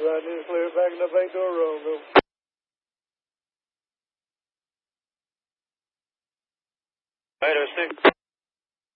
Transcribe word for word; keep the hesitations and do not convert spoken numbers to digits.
I need to clear it back in the back door room. Go. eight oh six.